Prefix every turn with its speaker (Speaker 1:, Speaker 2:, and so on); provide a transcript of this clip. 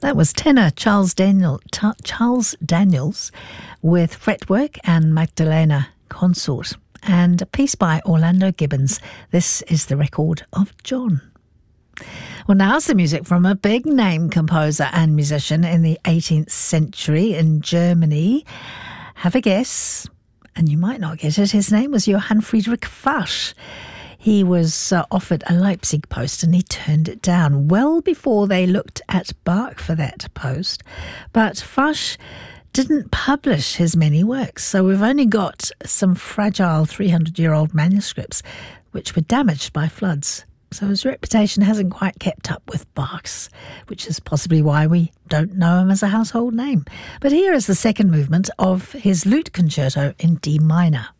Speaker 1: That was tenor Charles Daniels with Fretwork and Magdalena Consort, and a piece by Orlando Gibbons. This is the record of John. Well, now's the music from a big name composer and musician in the 18th century in Germany. Have a guess, and you might not get it. His name was Johann Friedrich Fasch. He was offered a Leipzig post and he turned it down well before they looked at Bach for that post. But Fasch didn't publish his many works, so we've only got some fragile 300-year-old manuscripts which were damaged by floods. So his reputation hasn't quite kept up with Bach's, which is possibly why we don't know him as a household name. But here is the second movement of his lute concerto in D minor.